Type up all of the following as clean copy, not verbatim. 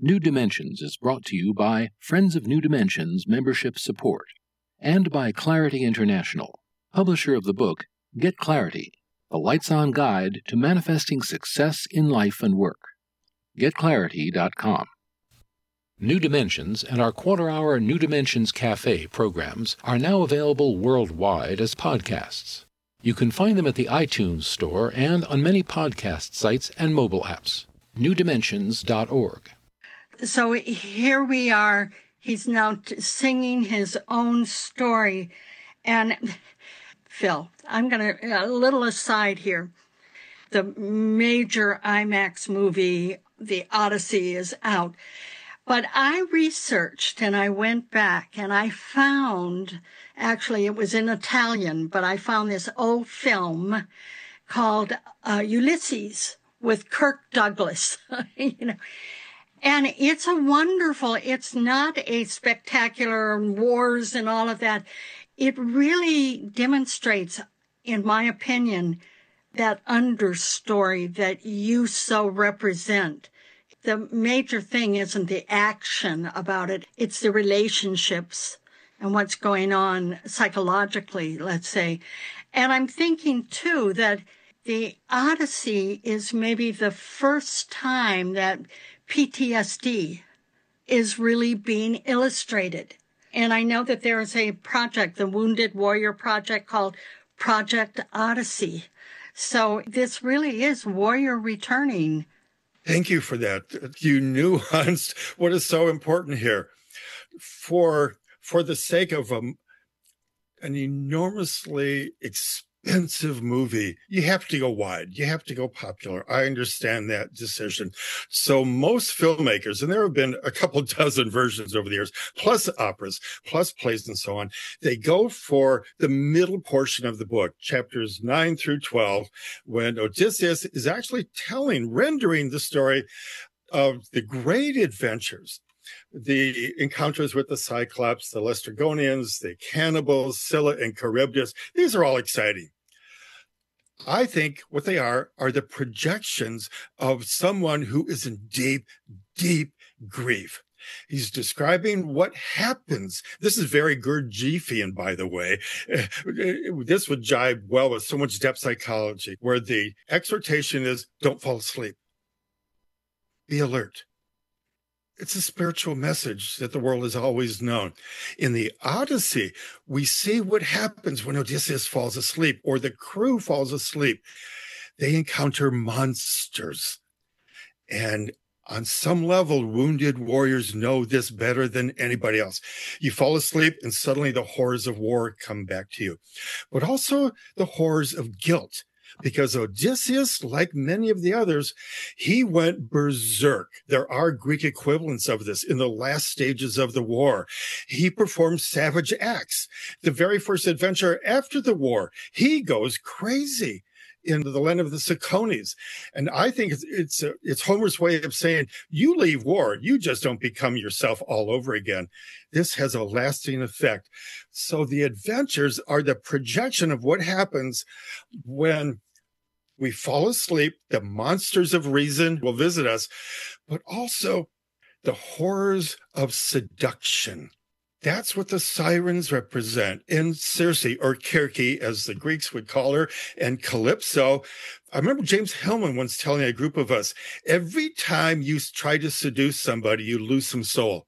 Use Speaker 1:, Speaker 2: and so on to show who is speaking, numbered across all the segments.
Speaker 1: New Dimensions is brought to you by Friends of New Dimensions Membership Support and by Clarity International, publisher of the book Get Clarity, the Lights-On Guide to Manifesting Success in Life and Work. GetClarity.com. New Dimensions and our quarter-hour New Dimensions Cafe programs are now available worldwide as podcasts. You can find them at the iTunes Store and on many podcast sites and mobile apps. newdimensions.org.
Speaker 2: So here we are. He's now singing his own story. And Phil, I'm going to, a little aside here. The major IMAX movie, The Odyssey, is out. But I researched and I went back and I found, actually it was in Italian, but I found this old film called Ulysses with Kirk Douglas, And it's a wonderful, it's not a spectacular wars and all of that. It really demonstrates, in my opinion, that understory that you so represent. The major thing isn't the action about it, it's the relationships and what's going on psychologically, let's say. And I'm thinking, too, that the Odyssey is maybe the first time that PTSD is really being illustrated. And I know that there is a project, the Wounded Warrior Project, called Project Odyssey. So this really is warrior returning.
Speaker 3: Thank you for that. You nuanced what is so important here. For the sake of an enormously expensive movie, you have to go wide. You have to go popular. I understand that decision. So most filmmakers, and there have been a couple dozen versions over the years, plus operas, plus plays and so on, they go for the middle portion of the book, chapters 9 through 12, when Odysseus is actually rendering the story of the great adventures, the encounters with the Cyclops, the Laestrygonians, the cannibals, Scylla and Charybdis. These are all exciting. I think what they are the projections of someone who is in deep, deep grief. He's describing what happens. This is very Gurdjieffian, by the way. This would jibe well with so much depth psychology, where the exhortation is, don't fall asleep. Be alert. It's a spiritual message that the world has always known. In the Odyssey, we see what happens when Odysseus falls asleep or the crew falls asleep. They encounter monsters. And on some level, wounded warriors know this better than anybody else. You fall asleep and suddenly the horrors of war come back to you, but also the horrors of guilt. Because Odysseus, like many of the others, he went berserk. There are Greek equivalents of this in the last stages of the war. He performed savage acts. The very first adventure after the war, he goes crazy in the land of the Cicones. And I think it's Homer's way of saying, you leave war, you just don't become yourself all over again. This has a lasting effect. So the adventures are the projection of what happens when we fall asleep. The monsters of reason will visit us, but also the horrors of seduction. That's what the sirens represent. And Circe, or Kirke, as the Greeks would call her, and Calypso. I remember James Hillman once telling a group of us, every time you try to seduce somebody, you lose some soul.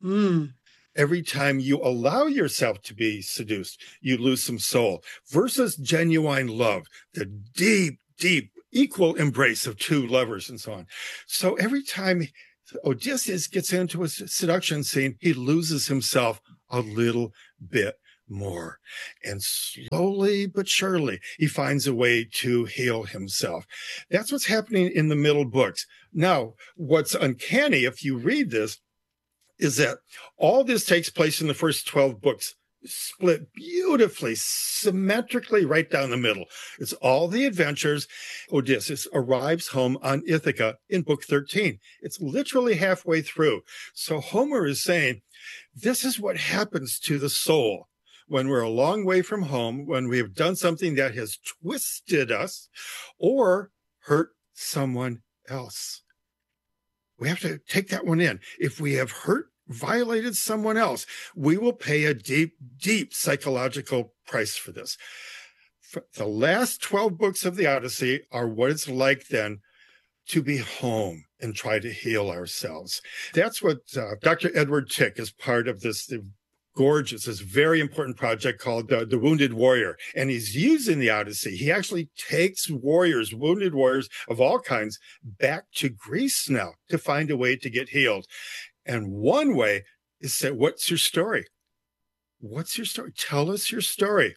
Speaker 3: Every time you allow yourself to be seduced, you lose some soul. Versus genuine love, the deep, deep, equal embrace of two lovers and so on. So every time Odysseus gets into a seduction scene, he loses himself a little bit more. And slowly but surely, he finds a way to heal himself. That's what's happening in the middle books. Now, what's uncanny, if you read this, is that all this takes place in the first 12 books, split beautifully, symmetrically right down the middle. It's all the adventures. Odysseus arrives home on Ithaca in book 13. It's literally halfway through. So Homer is saying, this is what happens to the soul when we're a long way from home, when we have done something that has twisted us or hurt someone else. We have to take that one in. If we have violated someone else, we will pay a deep, deep psychological price for this. The last 12 books of the Odyssey are what it's like then to be home and try to heal ourselves. That's what Dr. Edward Tick is part of this this very important project called The Wounded Warrior. And he's using the Odyssey. He actually takes wounded warriors of all kinds, back to Greece now to find a way to get healed. And one way is say, what's your story? What's your story? Tell us your story.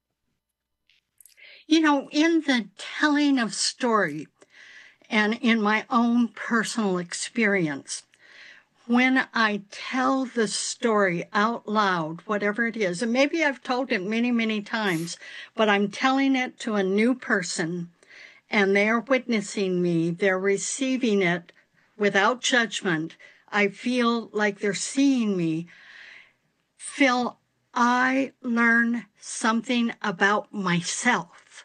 Speaker 2: You know, in the telling of story and in my own personal experience, when I tell the story out loud, whatever it is, and maybe I've told it many, many times, but I'm telling it to a new person and they're witnessing me, they're receiving it without judgment. I feel like they're seeing me. Phil, I learn something about myself.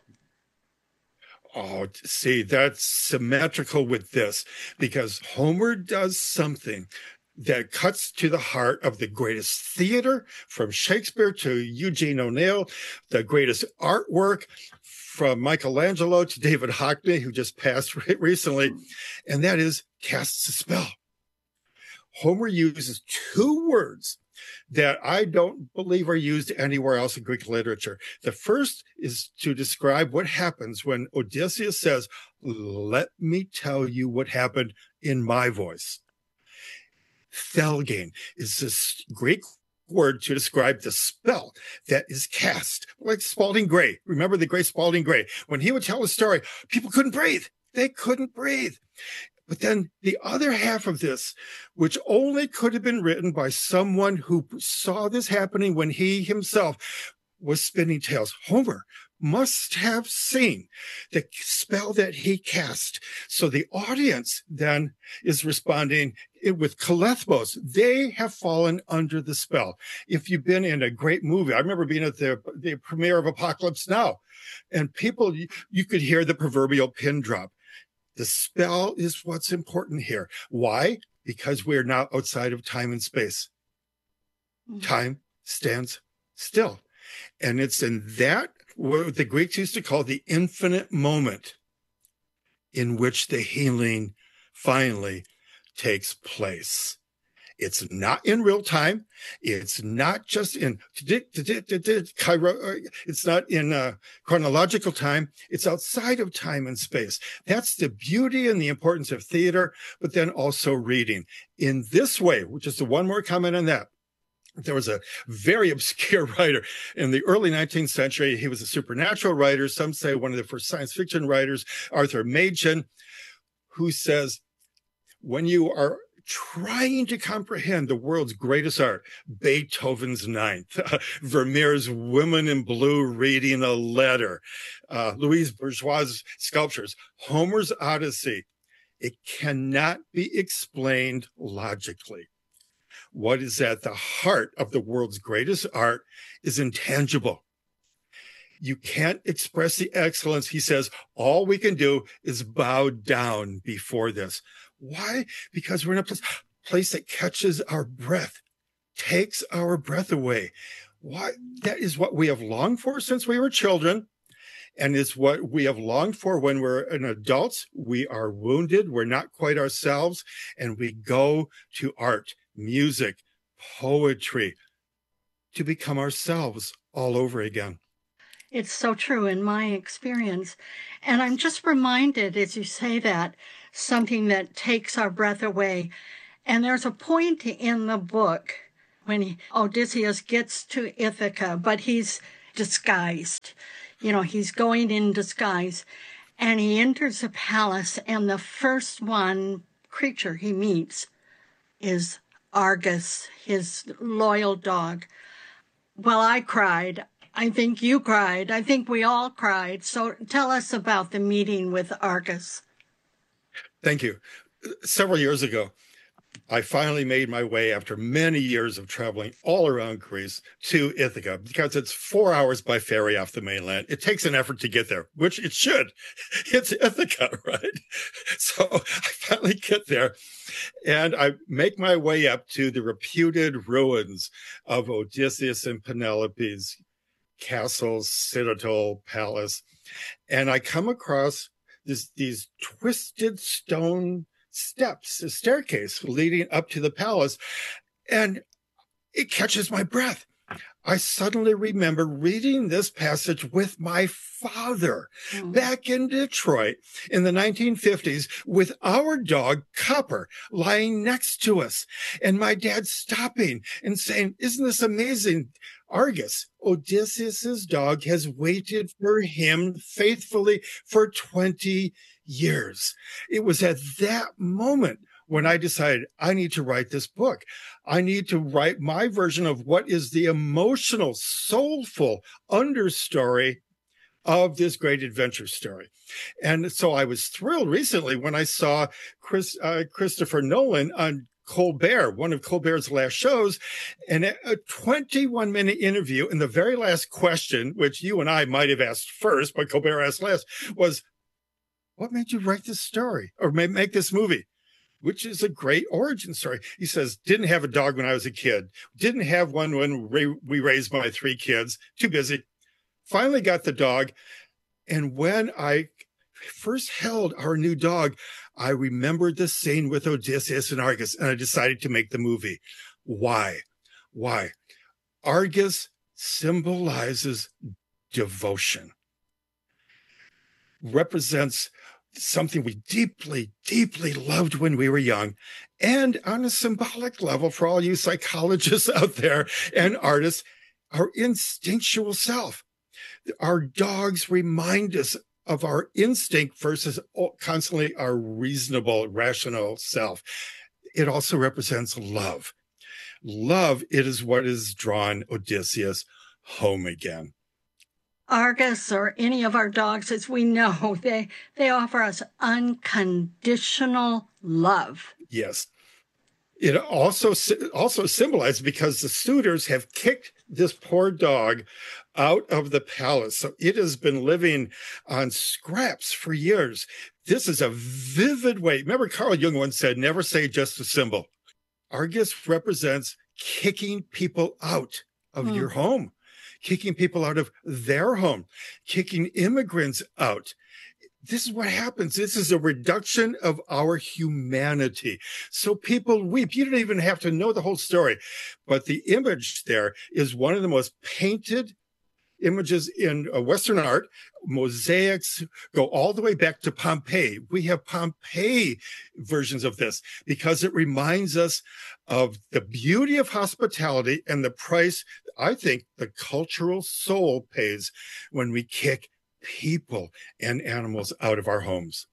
Speaker 3: Oh, see, that's symmetrical with this, because Homer does something that cuts to the heart of the greatest theater, from Shakespeare to Eugene O'Neill, the greatest artwork from Michelangelo to David Hockney, who just passed recently, and that is casts a spell. Homer uses two words that I don't believe are used anywhere else in Greek literature. The first is to describe what happens when Odysseus says, "Let me tell you what happened in my voice." Thelgane is this Greek word to describe the spell that is cast, like Spalding Gray. Remember the great Spalding Gray? When he would tell a story, people couldn't breathe. They couldn't breathe. But then the other half of this, which only could have been written by someone who saw this happening when he himself was spinning tales. Homer must have seen the spell that he cast. So the audience then is responding with Kalethbos. They have fallen under the spell. If you've been in a great movie, I remember being at the premiere of Apocalypse Now, and people, you could hear the proverbial pin drop. The spell is what's important here. Why? Because we're now outside of time and space. Time stands still. And it's in that, what the Greeks used to call the infinite moment, in which the healing finally takes place. It's not in real time. It's not just in it's not in chronological time. It's outside of time and space. That's the beauty and the importance of theater, but then also reading. In this way, just one more comment on that. There was a very obscure writer in the early 19th century. He was a supernatural writer. Some say one of the first science fiction writers, Arthur Machen, who says, when you are trying to comprehend the world's greatest art, Beethoven's Ninth, Vermeer's Women in Blue reading a letter, Louise Bourgeois' sculptures, Homer's Odyssey, it cannot be explained logically. What is at the heart of the world's greatest art is intangible. You can't express the excellence. He says, all we can do is bow down before this. Why? Because we're in a place that catches our breath, takes our breath away. Why? That is what we have longed for since we were children, and it's what we have longed for when we're an adults. We are wounded, we're not quite ourselves, and we go to art, music, poetry to become ourselves all over again.
Speaker 2: It's so true in my experience. And I'm just reminded, as you say that, something that takes our breath away. And there's a point in the book when Odysseus gets to Ithaca, but he's disguised. You know, he's going in disguise. And he enters a palace, and the first creature he meets is Argus, his loyal dog. Well, I cried. I think you cried. I think we all cried. So tell us about the meeting with Argus.
Speaker 3: Thank you. Several years ago, I finally made my way after many years of traveling all around Greece to Ithaca, because it's 4 hours by ferry off the mainland. It takes an effort to get there, which it should. It's Ithaca, right? So I finally get there and I make my way up to the reputed ruins of Odysseus and Penelope's castle, citadel, palace. And I come across these twisted stone steps, a staircase leading up to the palace, and it catches my breath. I suddenly remember reading this passage with my father back in Detroit in the 1950s with our dog Copper lying next to us, and my dad stopping and saying, "Isn't this amazing? Argus, Odysseus's dog, has waited for him faithfully for 20 years." It was at that moment when I decided I need to write this book. I need to write my version of what is the emotional, soulful understory of this great adventure story. And so I was thrilled recently when I saw Christopher Nolan on Colbert, one of Colbert's last shows, and a 21-minute interview. And the very last question, which you and I might have asked first, but Colbert asked last, was, "What made you write this story or make this movie?" Which is a great origin story. He says, "Didn't have a dog when I was a kid. Didn't have one when we raised my 3 kids. Too busy. Finally got the dog. And when I first held our new dog, I remembered the scene with Odysseus and Argus, and I decided to make the movie." Why? Argus symbolizes devotion, represents something we deeply, deeply loved when we were young. And on a symbolic level, for all you psychologists out there and artists, our instinctual self. Our dogs remind us of our instinct versus constantly our reasonable, rational self. It also represents love. Love, it is what has drawn Odysseus home again.
Speaker 2: Argus or any of our dogs, as we know, they offer us unconditional love.
Speaker 3: Yes. It also symbolizes, because the suitors have kicked this poor dog out of the palace. So it has been living on scraps for years. This is a vivid way. Remember, Carl Jung once said, "Never say just a symbol." Argus represents kicking people out of your home, kicking people out of their home, kicking immigrants out. This is what happens. This is a reduction of our humanity. So people weep. You don't even have to know the whole story. But the image there is one of the most painted images in Western art. Mosaics go all the way back to Pompeii. We have Pompeii versions of this because it reminds us of the beauty of hospitality and the price, I think, the cultural soul pays when we kick people and animals out of our homes.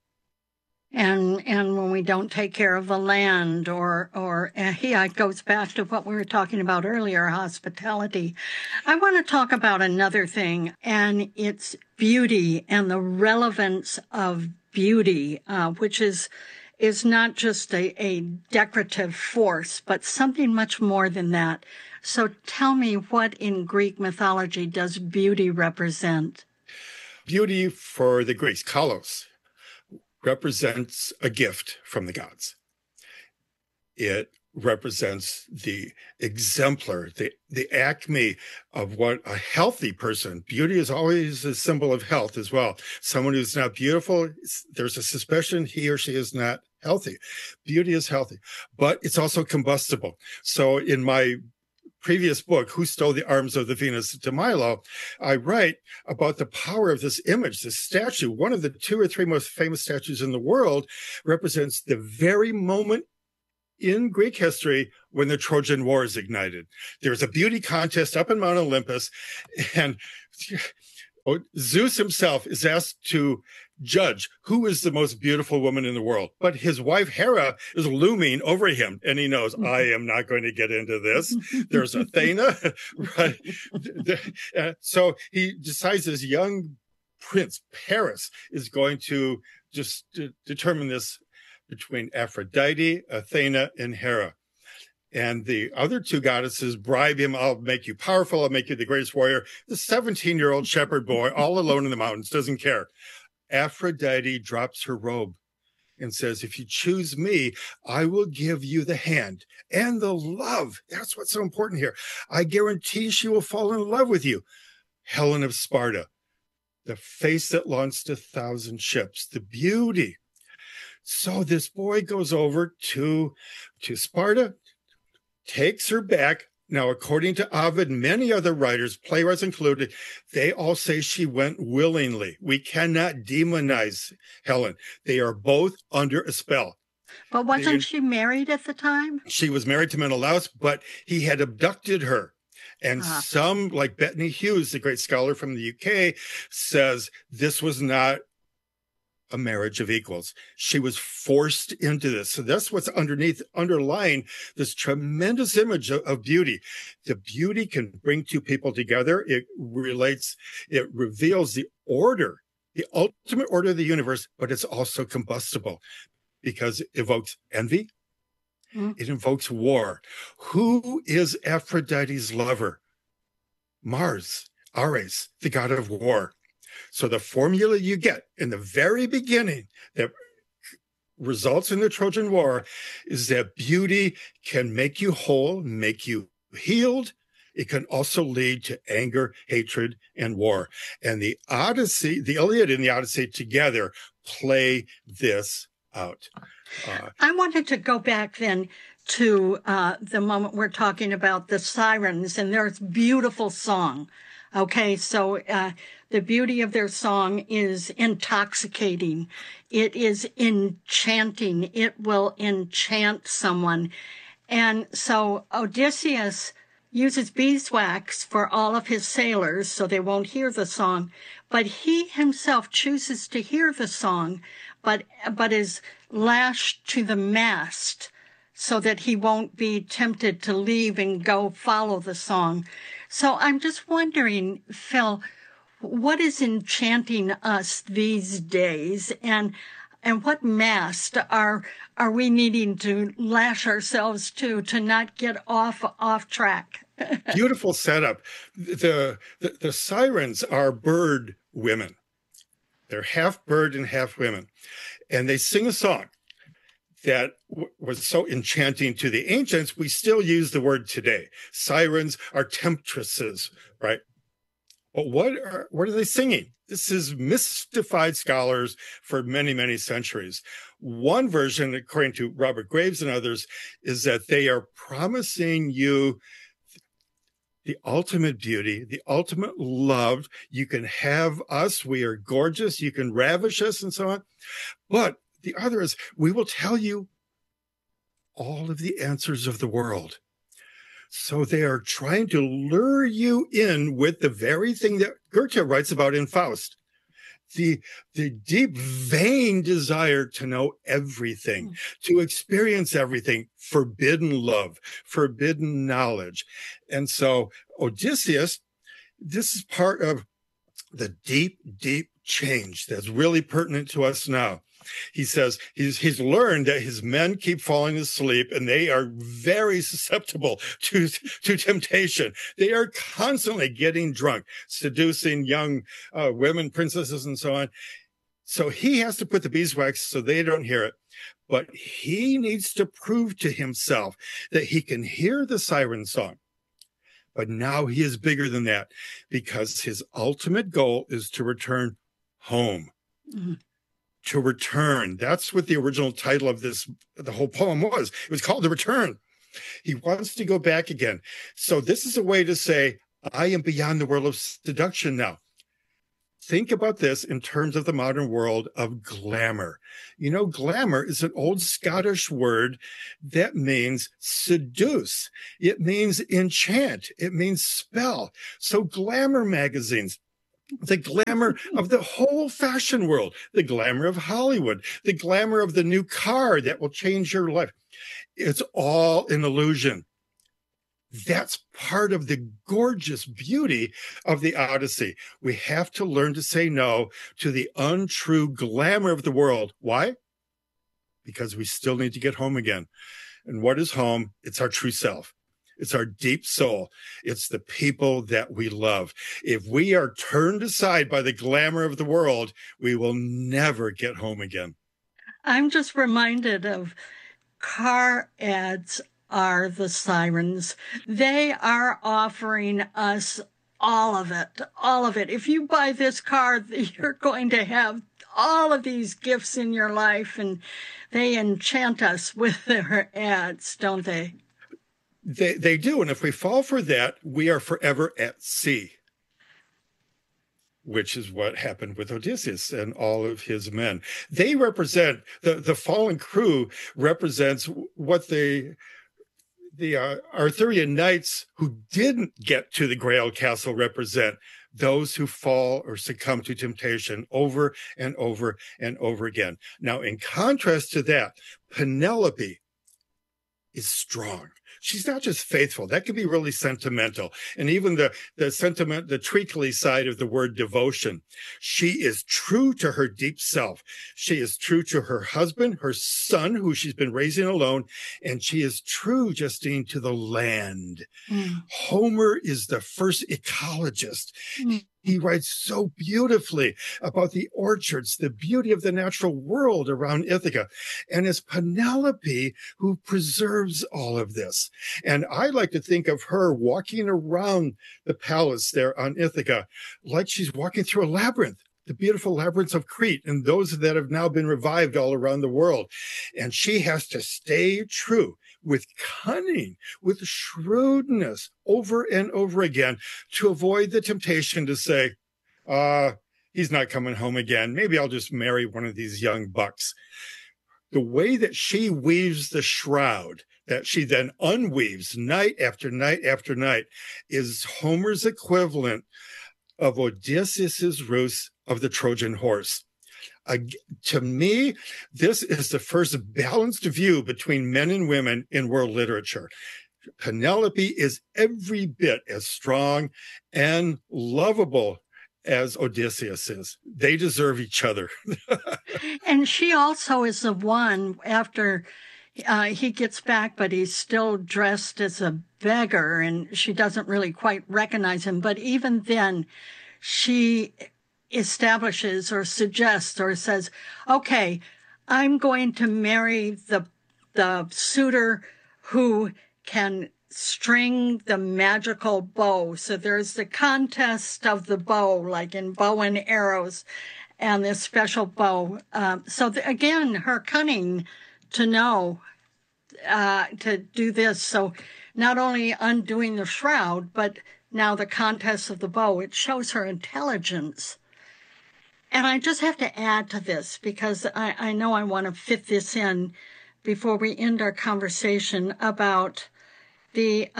Speaker 2: And when we don't take care of the land, or it goes back to what we were talking about earlier, hospitality. I want to talk about another thing, and it's beauty and the relevance of beauty, which is not just a decorative force, but something much more than that. So tell me, what in Greek mythology does beauty represent?
Speaker 3: Beauty for the Greeks, kalos, represents a gift from the gods. It represents the exemplar, the acme of what a healthy person. Beauty is always a symbol of health as well. Someone who's not beautiful, there's a suspicion he or she is not healthy. Beauty is healthy, but it's also combustible. So in my previous book, Who Stole the Arms of the Venus to Milo, I write about the power of this image, this statue. One of the 2 or 3 most famous statues in the world represents the very moment in Greek history when the Trojan War is ignited. There's a beauty contest up in Mount Olympus, and Zeus himself is asked to judge who is the most beautiful woman in the world. But his wife Hera is looming over him, and he knows, I am not going to get into this. There's Athena, right? So he decides this young prince, Paris, is going to just determine this between Aphrodite, Athena, and Hera. And the other two goddesses bribe him. I'll make you powerful. I'll make you the greatest warrior. The 17-year-old shepherd boy, all alone in the mountains, doesn't care. Aphrodite drops her robe and says, if you choose me, I will give you the hand and the love. That's what's so important here. I guarantee she will fall in love with you. Helen of Sparta, the face that launched 1,000 ships, the beauty. So this boy goes over to Sparta, takes her back. Now, according to Ovid, many other writers, playwrights included, they all say she went willingly. We cannot demonize Helen. They are both under a spell.
Speaker 2: But wasn't she married at the time?
Speaker 3: She was married to Menelaus, but he had abducted her. And some, like Bettany Hughes, the great scholar from the UK, says this was not a marriage of equals. She was forced into this. So that's what's underlying this tremendous image of beauty. The beauty can bring two people together. It reveals the order, the ultimate order of the universe, but it's also combustible because it evokes envy. It invokes war. Who is Aphrodite's lover? Mars, Ares, the god of war. So the formula you get in the very beginning that results in the Trojan War is that beauty can make you whole, make you healed. It can also lead to anger, hatred, and war. And the Odyssey, the Iliad and the Odyssey together play this out.
Speaker 2: I wanted to go back then to the moment we're talking about the sirens and their beautiful song. Okay, so the beauty of their song is intoxicating. It is enchanting. It will enchant someone. And so Odysseus uses beeswax for all of his sailors so they won't hear the song, but he himself chooses to hear the song, but is lashed to the mast so that he won't be tempted to leave and go follow the song. So I'm just wondering, Phil, what is enchanting us these days, and what mast are we needing to lash ourselves to not get off track?
Speaker 3: Beautiful setup. The sirens are bird women. They're half bird and half women, and they sing a song that was so enchanting to the ancients. We still use the word today. Sirens are temptresses, right? But what are they singing? This is mystified scholars for many, many centuries. One version, according to Robert Graves and others, is that they are promising you the ultimate beauty, the ultimate love. You can have us. We are gorgeous. You can ravish us and so on. But the other is, we will tell you all of the answers of the world. So they are trying to lure you in with the very thing that Goethe writes about in Faust. The deep, vain desire to know everything, to experience everything, forbidden love, forbidden knowledge. And so Odysseus, this is part of the deep, deep change that's really pertinent to us now. He says he's learned that his men keep falling asleep and they are very susceptible to temptation. They are constantly getting drunk, seducing young women, princesses, and so on. So he has to put the beeswax so they don't hear it. But he needs to prove to himself that he can hear the siren song. But now he is bigger than that, because his ultimate goal is to return home. Mm-hmm. To return. That's what the original title of the whole poem was. It was called The Return. He wants to go back again. So this is a way to say, I am beyond the world of seduction now. Think about this in terms of the modern world of glamour. You know, glamour is an old Scottish word that means seduce. It means enchant. It means spell. So glamour magazines, the glamour of the whole fashion world, the glamour of Hollywood, the glamour of the new car that will change your life. It's all an illusion. That's part of the gorgeous beauty of the Odyssey. We have to learn to say no to the untrue glamour of the world. Why? because we still need to get home again. And what is home? It's our true self. It's our deep soul. It's the people that we love. If we are turned aside by the glamour of the world, we will never get home again.
Speaker 2: I'm just reminded of car ads are the sirens. They are offering us all of it, all of it. If you buy this car, you're going to have all of these gifts in your life, and they enchant us with their ads, don't they?
Speaker 3: They do. And if we fall for that, we are forever at sea, which is what happened with Odysseus and all of his men. They represent, the fallen crew represents what the Arthurian knights who didn't get to the Grail Castle represent, those who fall or succumb to temptation over and over and over again. Now, in contrast to that, Penelope is strong. She's not just faithful. That can be really sentimental. And even the sentiment, the treacly side of the word devotion. She is true to her deep self. She is true to her husband, her son, who she's been raising alone. And she is true, Justine, to the land. Homer is the first ecologist. He writes so beautifully about the orchards, the beauty of the natural world around Ithaca. And it's Penelope who preserves all of this. And I like to think of her walking around the palace there on Ithaca like she's walking through a labyrinth, the beautiful labyrinths of Crete and those that have now been revived all around the world. And she has to stay true with cunning, with shrewdness over and over again to avoid the temptation to say, he's not coming home again. Maybe I'll just marry one of these young bucks. The way that she weaves the shroud, that she then unweaves night after night after night, is Homer's equivalent of Odysseus's ruse of the Trojan horse. To me, this is the first balanced view between men and women in world literature. Penelope is every bit as strong and lovable as Odysseus is. They deserve each other.
Speaker 2: And she also is the one, after he gets back, but he's still dressed as a beggar, and she doesn't really quite recognize him. But even then, she establishes or suggests or says, okay, I'm going to marry the suitor who can string the magical bow. So there's the contest of the bow, like in bow and arrows, and this special bow. Again, her cunning to know to do this. So not only undoing the shroud, but now the contest of the bow, it shows her intelligence. And I just have to add to this because I know I want to fit this in before we end our conversation about the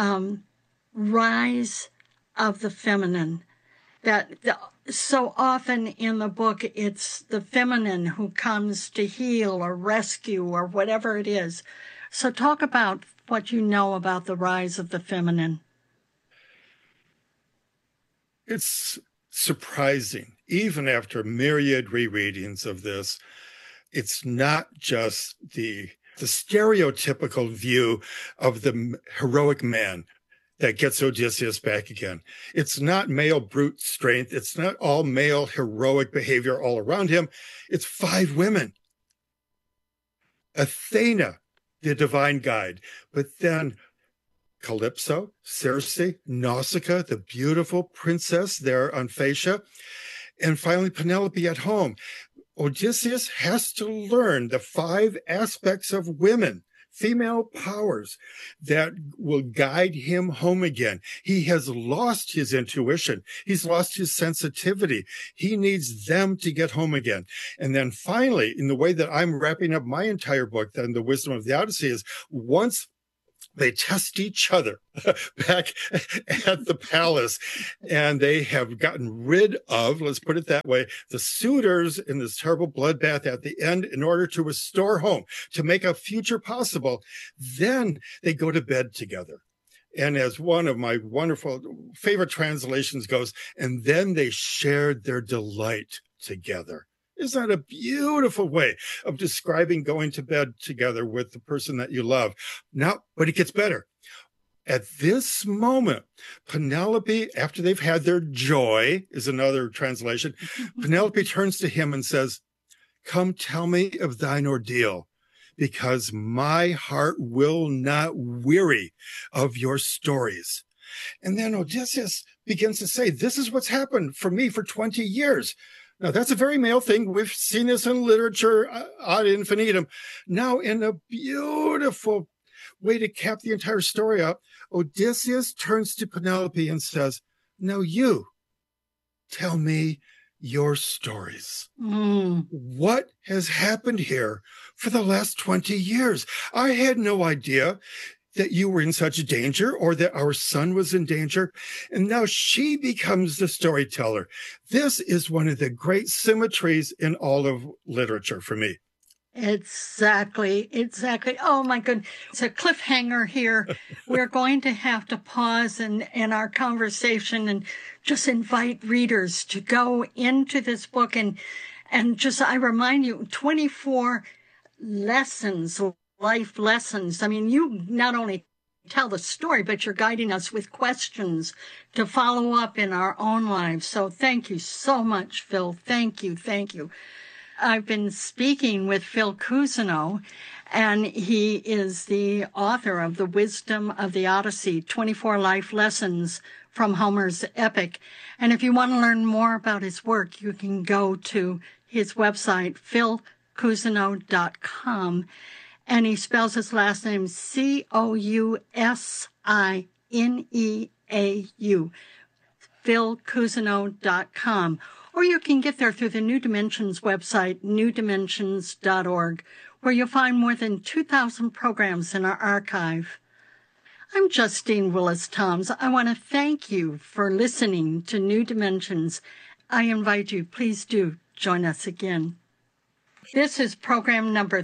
Speaker 2: rise of the feminine. So often in the book, it's the feminine who comes to heal or rescue or whatever it is. So talk about what you know about the rise of the feminine.
Speaker 3: It's surprising, even after myriad rereadings of this, it's not just the stereotypical view of the heroic man that gets Odysseus back again. It's not male brute strength. It's not all male heroic behavior all around him. It's 5 women. Athena, the divine guide, but then Calypso, Circe, Nausicaa, the beautiful princess there on Phaeacia, and finally Penelope at home. Odysseus has to learn the 5 aspects of women, female powers, that will guide him home again. He has lost his intuition. He's lost his sensitivity. He needs them to get home again. And then finally, in the way that I'm wrapping up my entire book, then The Wisdom of the Odyssey, is once they test each other back at the palace, and they have gotten rid of, let's put it that way, the suitors in this terrible bloodbath at the end in order to restore home, to make a future possible. Then they go to bed together. And as one of my wonderful favorite translations goes, and then they shared their delight together. Isn't that a beautiful way of describing going to bed together with the person that you love? Now, but it gets better. At this moment, Penelope, after they've had their joy, is another translation, Penelope turns to him and says, "Come tell me of thine ordeal, because my heart will not weary of your stories." And then Odysseus begins to say, "This is what's happened for me for 20 years. Now, that's a very male thing. We've seen this in literature ad infinitum. Now, in a beautiful way to cap the entire story up, Odysseus turns to Penelope and says, "Now you tell me your stories." What has happened here for the last 20 years? I had no idea that you were in such danger or that our son was in danger. And now she becomes the storyteller. This is one of the great symmetries in all of literature for me.
Speaker 2: Exactly. Oh, my goodness. It's a cliffhanger here. We're going to have to pause in our conversation and just invite readers to go into this book. And just, I remind you, 24 lessons, life lessons. I mean, you not only tell the story, but you're guiding us with questions to follow up in our own lives. So thank you so much, Phil. Thank you. I've been speaking with Phil Cousineau, and he is the author of The Wisdom of the Odyssey, 24 Life Lessons from Homer's Epic. And if you want to learn more about his work, you can go to his website, philcousineau.com. And he spells his last name Cousineau, philcousineau.com. Or you can get there through the New Dimensions website, newdimensions.org, where you'll find more than 2,000 programs in our archive. I'm Justine Willis-Toms. I want to thank you for listening to New Dimensions. I invite you, please do join us again. This is program number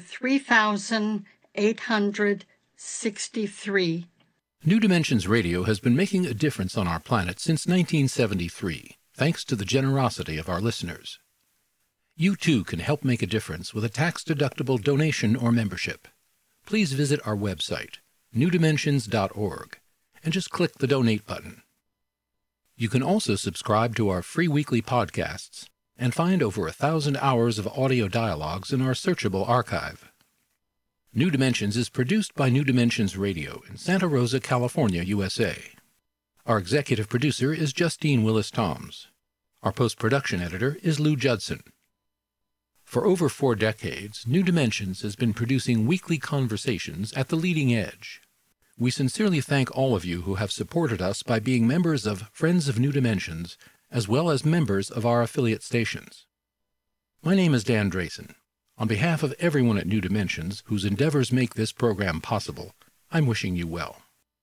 Speaker 2: 3863.
Speaker 1: New Dimensions Radio has been making a difference on our planet since 1973, thanks to the generosity of our listeners. You too can help make a difference with a tax-deductible donation or membership. Please visit our website, newdimensions.org, and just click the donate button. You can also subscribe to our free weekly podcasts and find over 1,000 hours of audio dialogues in our searchable archive. New Dimensions is produced by New Dimensions Radio in Santa Rosa, California, USA. Our executive producer is Justine Willis-Toms. Our post-production editor is Lou Judson. For over 4 decades, New Dimensions has been producing weekly conversations at the leading edge. We sincerely thank all of you who have supported us by being members of Friends of New Dimensions, as well as members of our affiliate stations. My name is Dan Drayson. On behalf of everyone at New Dimensions whose endeavors make this program possible, I'm wishing you well.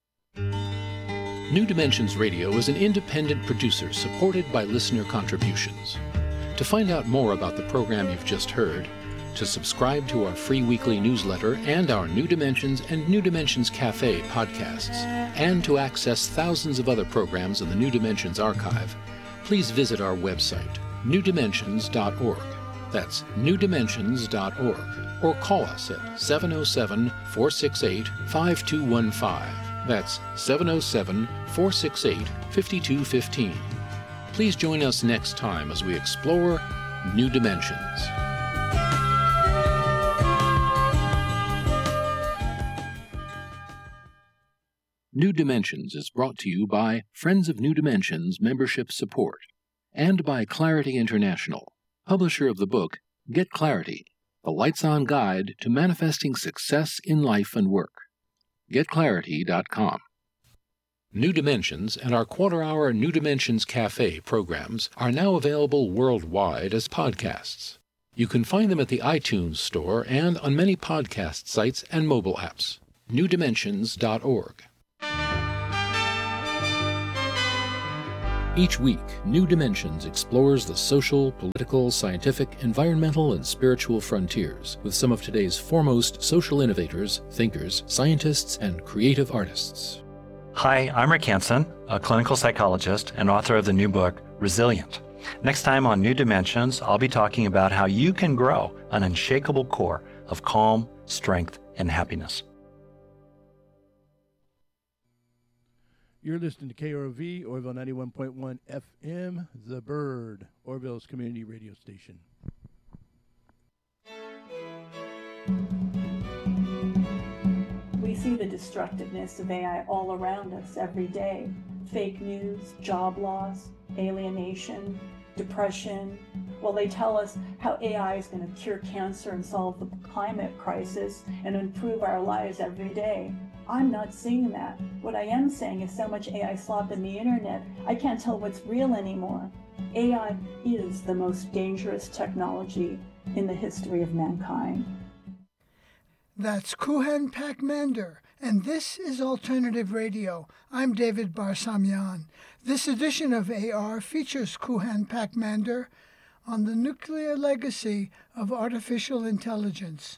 Speaker 1: New Dimensions Radio is an independent producer supported by listener contributions. To find out more about the program you've just heard, to subscribe to our free weekly newsletter and our New Dimensions and New Dimensions Cafe podcasts, and to access thousands of other programs in the New Dimensions archive, please visit our website, newdimensions.org. That's newdimensions.org. Or call us at 707-468-5215. That's 707-468-5215. Please join us next time as we explore New Dimensions. New Dimensions is brought to you by Friends of New Dimensions membership support and by Clarity International, publisher of the book Get Clarity, the Lights-On Guide to Manifesting Success in Life and Work. GetClarity.com. New Dimensions and our quarter-hour New Dimensions Cafe programs are now available worldwide as podcasts. You can find them at the iTunes Store and on many podcast sites and mobile apps. newdimensions.org. Each week, New Dimensions explores the social, political, scientific, environmental, and spiritual frontiers with some of today's foremost social innovators, thinkers, scientists, and creative artists.
Speaker 4: Hi, I'm Rick Hansen, a clinical psychologist and author of the new book, Resilient. Next time on New Dimensions, I'll be talking about how you can grow an unshakable core of calm, strength, and happiness.
Speaker 5: You're listening to KROV, Orville 91.1 FM, The Bird, Orville's community radio station.
Speaker 6: We see the destructiveness of AI all around us every day. Fake news, job loss, alienation, depression. Well, they tell us how AI is going to cure cancer and solve the climate crisis and improve our lives every day. I'm not seeing that. What I am saying is so much AI slop in the internet, I can't tell what's real anymore. AI is the most dangerous technology in the history of mankind.
Speaker 7: That's Kuhan Pakmander, and this is Alternative Radio. I'm David Barsamian. This edition of AR features Kuhan Pakmander on the nuclear legacy of artificial intelligence.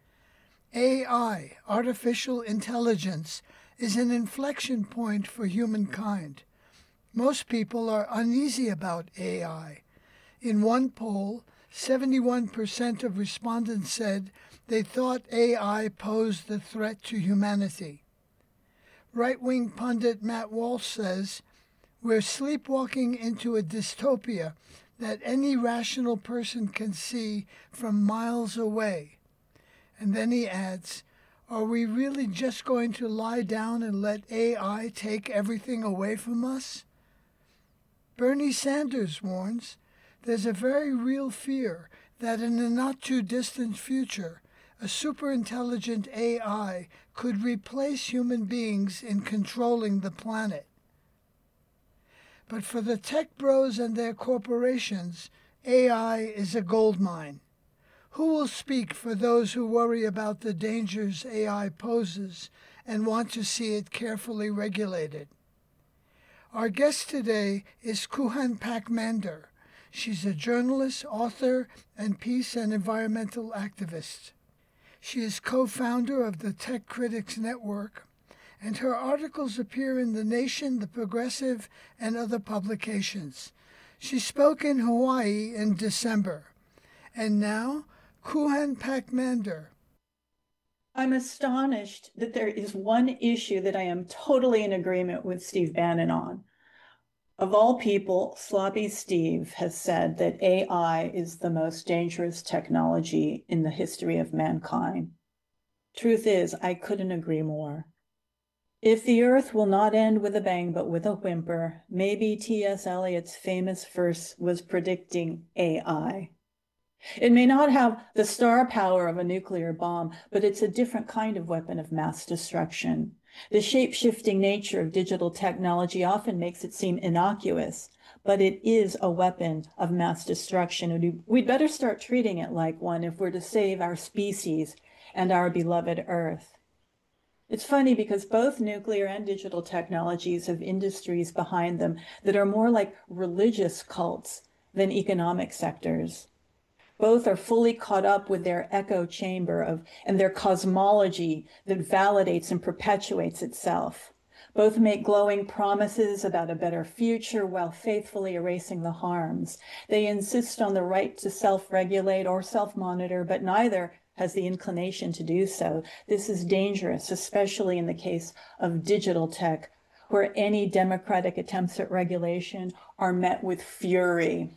Speaker 7: AI, artificial intelligence, is an inflection point for humankind. Most people are uneasy about AI. In one poll, 71% of respondents said they thought AI posed a threat to humanity. Right-wing pundit Matt Walsh says, "We're sleepwalking into a dystopia that any rational person can see from miles away." And then he adds, "Are we really just going to lie down and let AI take everything away from us?" Bernie Sanders warns, "There's a very real fear that in a not-too-distant future, a superintelligent AI could replace human beings in controlling the planet." But for the tech bros and their corporations, AI is a goldmine. Who will speak for those who worry about the dangers AI poses and want to see it carefully regulated? Our guest today is Kuhan Pakmander. She's a journalist, author, and peace and environmental activist. She is co-founder of the Tech Critics Network, and her articles appear in The Nation, The Progressive, and other publications. She spoke in Hawaii in December. And now, Kuhan Pakmander.
Speaker 6: I'm astonished that there is one issue that I am totally in agreement with Steve Bannon on. Of all people, Sloppy Steve has said that AI is the most dangerous technology in the history of mankind. Truth is, I couldn't agree more. If the earth will not end with a bang but with a whimper, maybe T.S. Eliot's famous verse was predicting AI. It may not have the star power of a nuclear bomb, but it's a different kind of weapon of mass destruction. The shape-shifting nature of digital technology often makes it seem innocuous, but it is a weapon of mass destruction, and we'd better start treating it like one if we're to save our species and our beloved Earth. It's funny because both nuclear and digital technologies have industries behind them that are more like religious cults than economic sectors. Both are fully caught up with their echo chamber and their cosmology that validates and perpetuates itself. Both make glowing promises about a better future while faithfully erasing the harms. They insist on the right to self-regulate or self-monitor, but neither has the inclination to do so. This is dangerous, especially in the case of digital tech, where any democratic attempts at regulation are met with fury.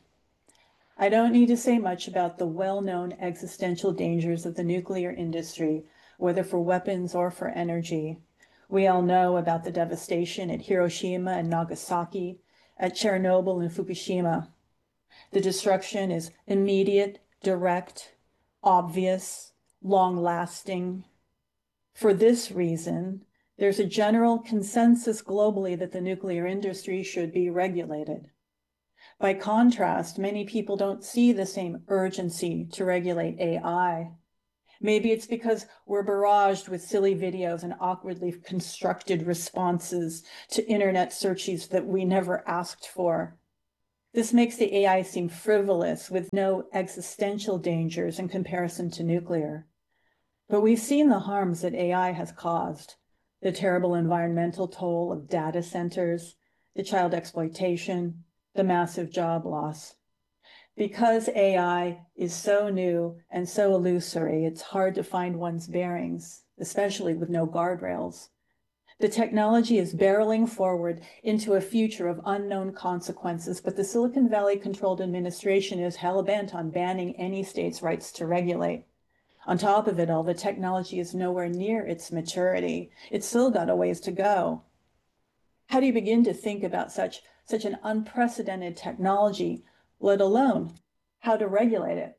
Speaker 6: I don't need to say much about the well-known existential dangers of the nuclear industry, whether for weapons or for energy. We all know about the devastation at Hiroshima and Nagasaki, at Chernobyl and Fukushima. The destruction is immediate, direct, obvious, long-lasting. For this reason, there's a general consensus globally that the nuclear industry should be regulated. By contrast, many people don't see the same urgency to regulate AI. Maybe it's because we're barraged with silly videos and awkwardly constructed responses to internet searches that we never asked for. This makes the AI seem frivolous with no existential dangers in comparison to nuclear. But we've seen the harms that AI has caused, the terrible environmental toll of data centers, the child exploitation, the massive job loss. Because AI is so new and so illusory, it's hard to find one's bearings, especially with no guardrails. The technology is barreling forward into a future of unknown consequences, but the Silicon Valley-controlled administration is hell-bent on banning any state's rights to regulate. On top of it all, the technology is nowhere near its maturity. It's still got a ways to go. How do you begin to think about such an unprecedented technology, let alone how to regulate it?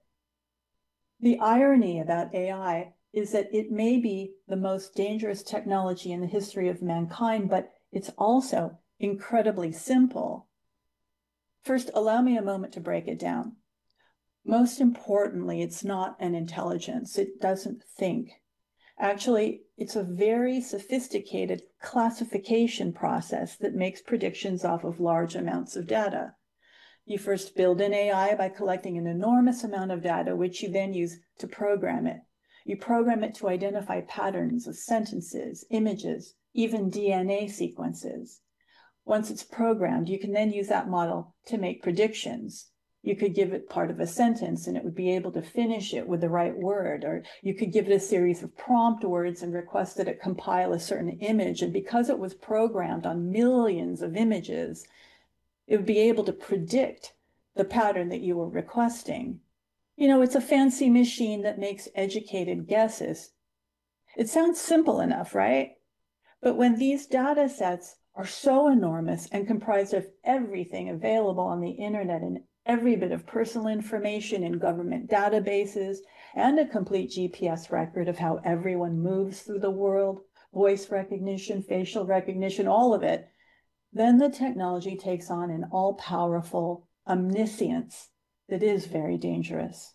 Speaker 6: The irony about AI is that it may be the most dangerous technology in the history of mankind, but it's also incredibly simple. First, allow me a moment to break it down. Most importantly, it's not an intelligence. It doesn't think. Actually, it's a very sophisticated classification process that makes predictions off of large amounts of data. You first build an AI by collecting an enormous amount of data, which you then use to program it. You program it to identify patterns of sentences, images, even DNA sequences. Once it's programmed, you can then use that model to make predictions. You could give it part of a sentence and it would be able to finish it with the right word, or you could give it a series of prompt words and request that it compile a certain image. And because it was programmed on millions of images, it would be able to predict the pattern that you were requesting. You know, it's a fancy machine that makes educated guesses. It sounds simple enough, right? But when these data sets are so enormous and comprised of everything available on the internet and every bit of personal information in government databases and a complete GPS record of how everyone moves through the world, voice recognition, facial recognition, all of it, then the technology takes on an all-powerful omniscience that is very dangerous.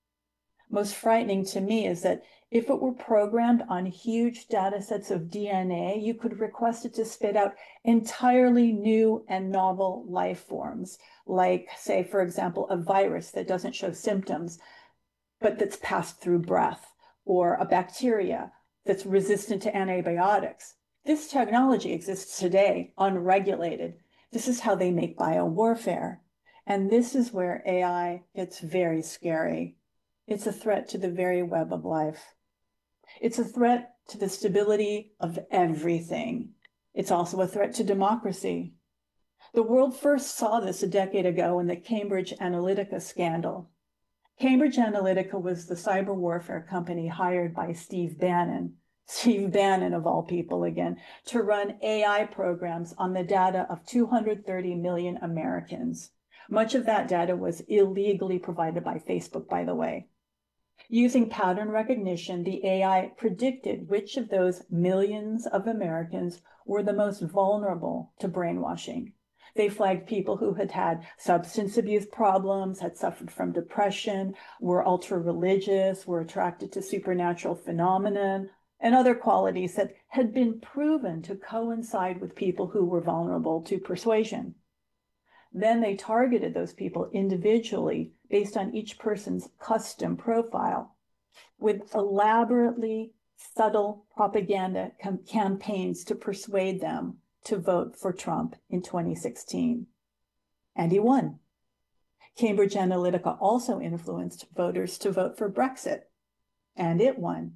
Speaker 6: Most frightening to me is that if it were programmed on huge data sets of DNA, you could request it to spit out entirely new and novel life forms, like, say, for example, a virus that doesn't show symptoms, but that's passed through breath, or a bacteria that's resistant to antibiotics. This technology exists today, unregulated. This is how they make biowarfare. And this is where AI gets very scary. It's a threat to the very web of life. It's a threat to the stability of everything. It's also a threat to democracy. The world first saw this a decade ago in the Cambridge Analytica scandal. Cambridge Analytica was the cyber warfare company hired by Steve Bannon of all people again, to run AI programs on the data of 230 million Americans. Much of that data was illegally provided by Facebook, by the way. Using pattern recognition, the AI predicted which of those millions of Americans were the most vulnerable to brainwashing. They flagged people who had had substance abuse problems, had suffered from depression, were ultra-religious, were attracted to supernatural phenomenon, and other qualities that had been proven to coincide with people who were vulnerable to persuasion. Then they targeted those people individually based on each person's custom profile with elaborately subtle propaganda campaigns to persuade them to vote for Trump in 2016. And he won. Cambridge Analytica also influenced voters to vote for Brexit, and it won.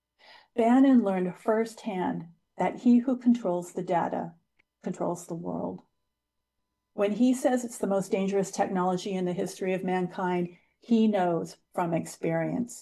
Speaker 6: Bannon learned firsthand that he who controls the data controls the world. When he says it's the most dangerous technology in the history of mankind, he knows from experience.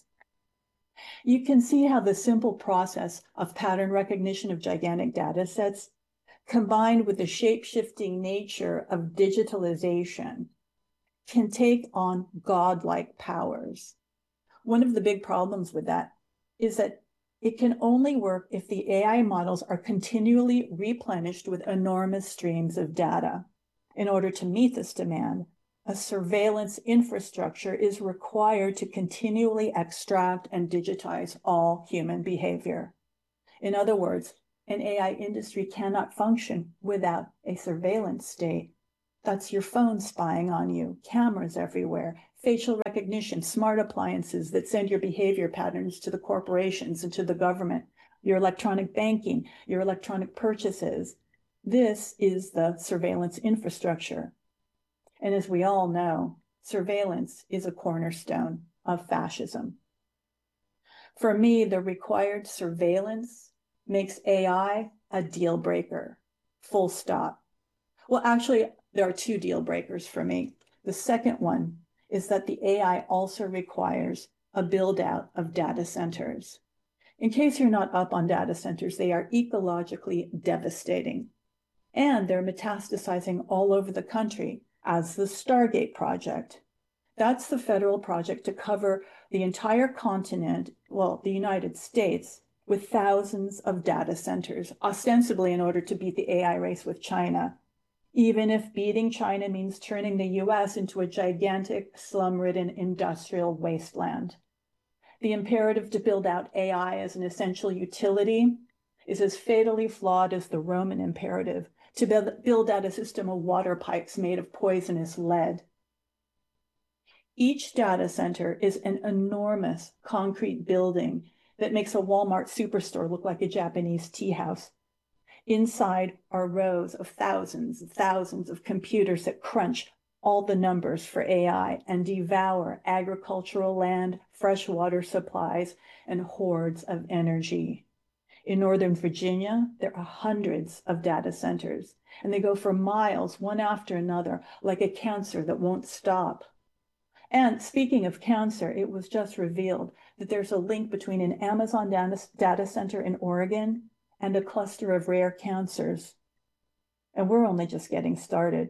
Speaker 6: You can see how the simple process of pattern recognition of gigantic data sets, combined with the shape-shifting nature of digitalization, can take on godlike powers. One of the big problems with that is that it can only work if the AI models are continually replenished with enormous streams of data. In order to meet this demand, a surveillance infrastructure is required to continually extract and digitize all human behavior. In other words, an AI industry cannot function without a surveillance state. That's your phone spying on you, cameras everywhere, facial recognition, smart appliances that send your behavior patterns to the corporations and to the government, your electronic banking, your electronic purchases. This is the surveillance infrastructure. And as we all know, surveillance is a cornerstone of fascism. For me, the required surveillance makes AI a deal breaker, full stop. Well, actually, there are two deal breakers for me. The second one is that the AI also requires a build out of data centers. In case you're not up on data centers, they are ecologically devastating. And they're metastasizing all over the country, as the Stargate project. That's the federal project to cover the entire continent, well, the United States, with thousands of data centers, ostensibly in order to beat the AI race with China, even if beating China means turning the US into a gigantic, slum-ridden industrial wasteland. The imperative to build out AI as an essential utility is as fatally flawed as the Roman imperative to build out a system of water pipes made of poisonous lead. Each data center is an enormous concrete building that makes a Walmart superstore look like a Japanese tea house. Inside are rows of thousands of computers that crunch all the numbers for AI and devour agricultural land, fresh water supplies, and hordes of energy. In Northern Virginia, there are hundreds of data centers, and they go for miles, one after another, like a cancer that won't stop. And speaking of cancer, it was just revealed that there's a link between an Amazon data center in Oregon and a cluster of rare cancers. And we're only just getting started.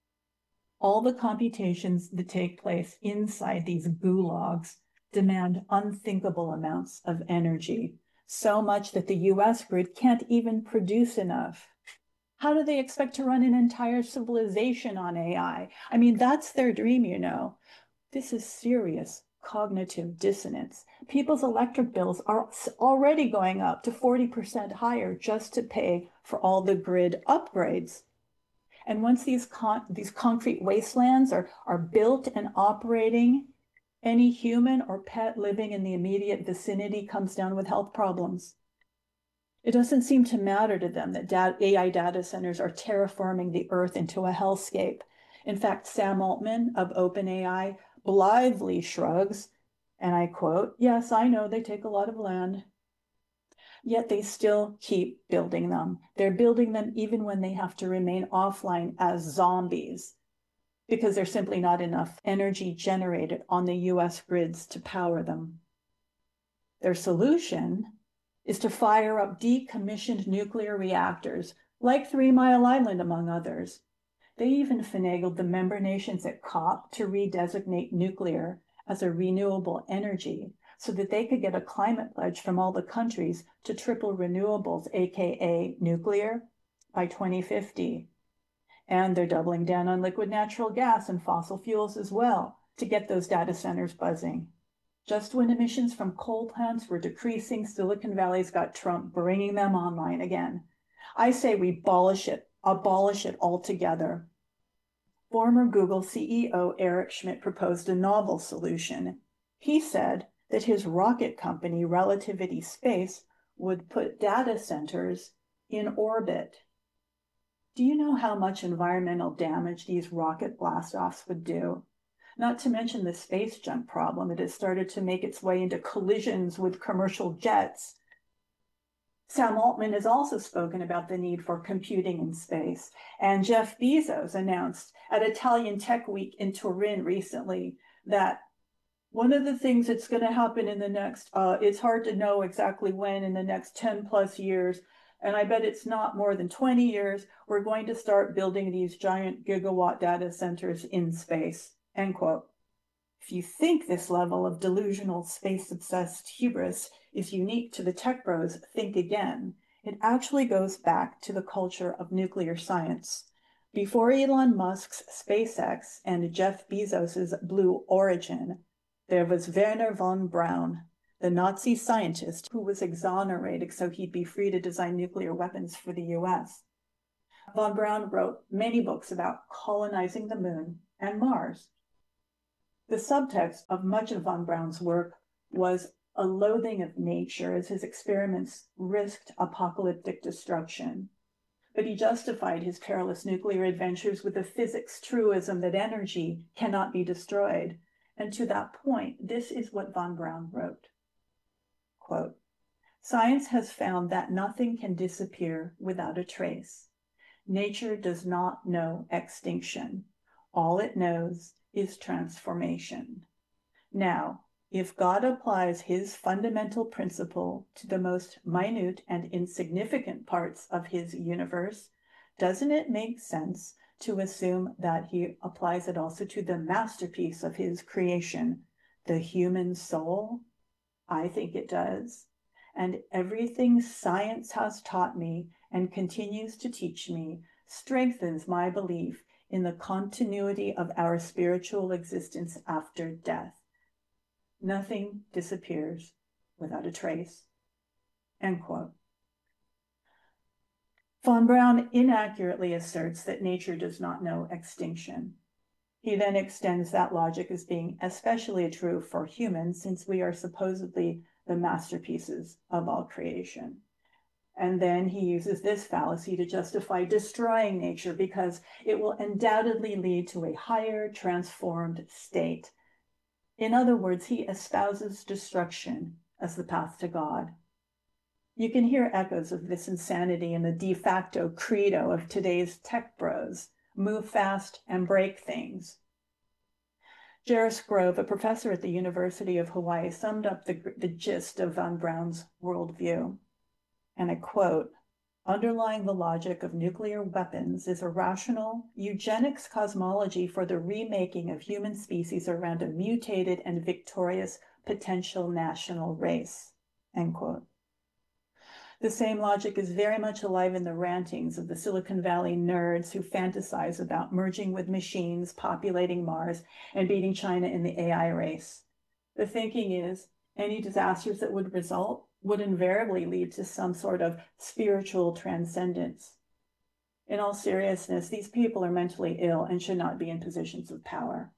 Speaker 6: All the computations that take place inside these gulags demand unthinkable amounts of energy, so much that the US grid can't even produce enough. How do they expect to run an entire civilization on AI? I mean, that's their dream, you know. This is serious cognitive dissonance. People's electric bills are already going up to 40% higher just to pay for all the grid upgrades. And once these concrete wastelands are built and operating, any human or pet living in the immediate vicinity comes down with health problems. It doesn't seem to matter to them that AI data centers are terraforming the earth into a hellscape. In fact, Sam Altman of OpenAI blithely shrugs, and I quote, "Yes, I know they take a lot of land." Yet they still keep building them. They're building them even when they have to remain offline as zombies, because there's simply not enough energy generated on the US grids to power them. Their solution is to fire up decommissioned nuclear reactors, like 3 Mile Island, among others. They even finagled the member nations at COP to redesignate nuclear as a renewable energy so that they could get a climate pledge from all the countries to triple renewables, aka nuclear, by 2050. And they're doubling down on liquid natural gas and fossil fuels as well to get those data centers buzzing. Just when emissions from coal plants were decreasing, Silicon Valley's got Trump bringing them online again. I say we abolish it altogether. Former Google CEO Eric Schmidt proposed a novel solution. He said that his rocket company, Relativity Space, would put data centers in orbit. Do you know how much environmental damage these rocket blastoffs would do? Not to mention the space junk problem that has started to make its way into collisions with commercial jets. Sam Altman has also spoken about the need for computing in space, and Jeff Bezos announced at Italian Tech Week in Turin recently that one of the things that's going to happen in the next, it's hard to know exactly when, in the next 10 plus years, and I bet it's not more than 20 years, we're going to start building these giant gigawatt data centers in space, end quote. If you think this level of delusional space-obsessed hubris is unique to the tech bros, think again. It actually goes back to the culture of nuclear science. Before Elon Musk's SpaceX and Jeff Bezos's Blue Origin, there was Wernher von Braun, the Nazi scientist who was exonerated so he'd be free to design nuclear weapons for the US. Von Braun wrote many books about colonizing the moon and Mars. The subtext of much of von Braun's work was a loathing of nature as his experiments risked apocalyptic destruction. but he justified his perilous nuclear adventures with a physics truism that energy cannot be destroyed. And to that point, this is what von Braun wrote. Quote, "Science has found that nothing can disappear without a trace. Nature does not know extinction. All it knows is transformation. Now, if God applies his fundamental principle to the most minute and insignificant parts of his universe, doesn't it make sense to assume that he applies it also to the masterpiece of his creation, the human soul? I think it does. And everything science has taught me and continues to teach me strengthens my belief in the continuity of our spiritual existence after death. Nothing disappears without a trace." End quote. Von Braun inaccurately asserts that nature does not know extinction. He then extends that logic as being especially true for humans, since we are supposedly the masterpieces of all creation. And then he uses this fallacy to justify destroying nature because it will undoubtedly lead to a higher transformed state. In other words, he espouses destruction as the path to God. You can hear echoes of this insanity in the de facto credo of today's tech bros: move fast and break things. Jairus Grove, a professor at the University of Hawaii, summed up the gist of von Braun's worldview. And I quote, "Underlying the logic of nuclear weapons is a rational eugenics cosmology for the remaking of human species around a mutated and victorious potential national race." End quote. The same logic is very much alive in the rantings of the Silicon Valley nerds who fantasize about merging with machines, populating Mars, and beating China in the AI race. The thinking is any disasters that would result would invariably lead to some sort of spiritual transcendence. In all seriousness, these people are mentally ill and should not be in positions of power.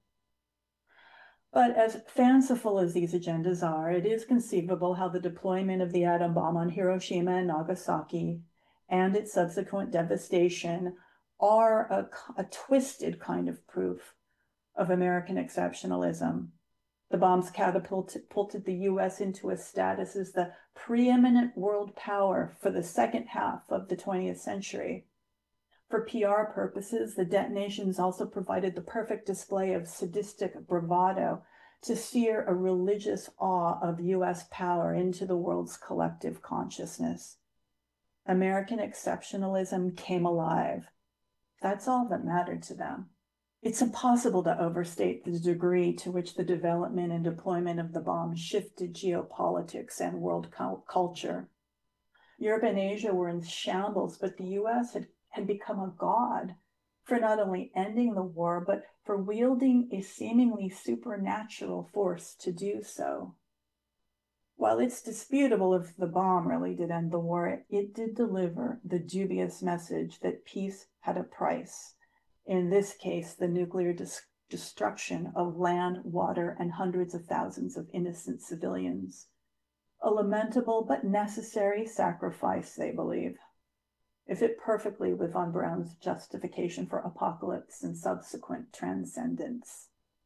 Speaker 6: But as fanciful as these agendas are, it is conceivable how the deployment of the atom bomb on Hiroshima and Nagasaki and its subsequent devastation are a twisted kind of proof of American exceptionalism. The bombs catapulted the U.S. into a status as the preeminent world power for the second half of the 20th century. For PR purposes, the detonations also provided the perfect display of sadistic bravado to sear a religious awe of U.S. power into the world's collective consciousness. American exceptionalism came alive. That's all that mattered to them. It's impossible to overstate the degree to which the development and deployment of the bomb shifted geopolitics and world culture. Europe and Asia were in shambles, but the U.S. had become a god for not only ending the war, but for wielding a seemingly supernatural force to do so. While it's disputable if the bomb really did end the war, it did deliver the dubious message that peace had a price. In this case, the nuclear destruction of land, water, and hundreds of thousands of innocent civilians. A lamentable but necessary sacrifice, they believe. It fit perfectly with von Braun's justification for apocalypse and subsequent transcendence.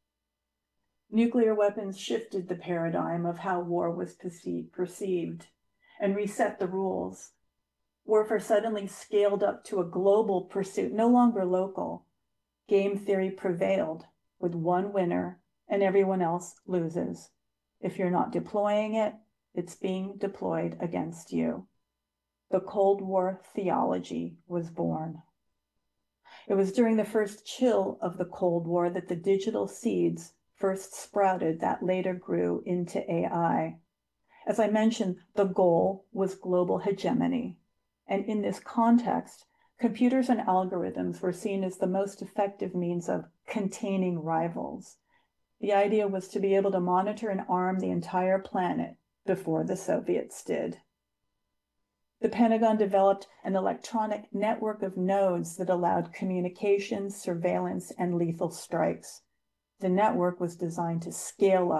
Speaker 6: Nuclear weapons shifted the paradigm of how war was perceived and reset the rules. Warfare suddenly scaled up to a global pursuit, no longer local. Game theory prevailed, with one winner and everyone else loses. If you're not deploying it, it's being deployed against you. The Cold War theology was born. It was during the first chill of the Cold War that the digital seeds first sprouted that later grew into AI. As I mentioned, the goal was global hegemony. And in this context, computers and algorithms were seen as the most effective means of containing rivals. The idea was to be able to monitor and arm the entire planet before the Soviets did. The Pentagon developed an electronic network of nodes that allowed communications, surveillance, and lethal strikes. The network was designed to scale up